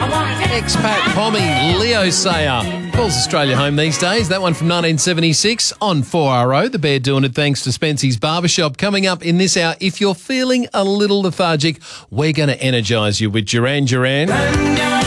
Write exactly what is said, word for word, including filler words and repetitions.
Expat Pommy, Leo Sayer. Calls Australia home these days. That one from nineteen seventy-six on four R O. The Bear doing it thanks to Spency's Barbershop. Coming up in this hour, if you're feeling a little lethargic, we're going to energise you with Duran Duran.